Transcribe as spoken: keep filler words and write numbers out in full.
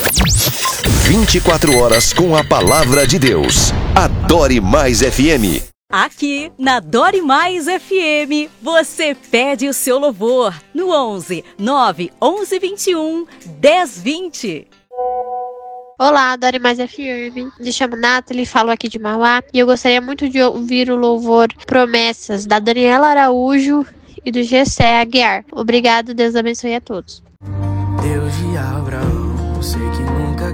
vinte e quatro horas com a palavra de Deus. Adore Mais F M. Aqui na Adore Mais F M, você pede o seu louvor no onze nove onze vinte e um dez vinte. Olá, Adore Mais F M. Me chamo Nathalie, falo aqui de Mauá e eu gostaria muito de ouvir o louvor Promessas da Daniela Araújo e do Gessé Aguiar. Obrigado, Deus abençoe a todos. Deus de Abraão, você que nunca